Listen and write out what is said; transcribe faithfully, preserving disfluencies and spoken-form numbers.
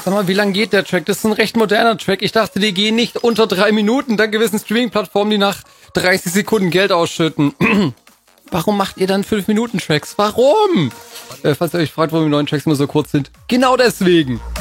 Sag mal, wie lang geht der Track? Das ist ein recht moderner Track. Ich dachte, die gehen nicht unter drei Minuten, dank gewissen Streaming-Plattformen, die nach dreißig Sekunden Geld ausschütten. Warum macht ihr dann fünf Minuten Tracks? Warum? Äh, falls ihr euch fragt, warum die neuen Tracks immer so kurz sind. Genau deswegen.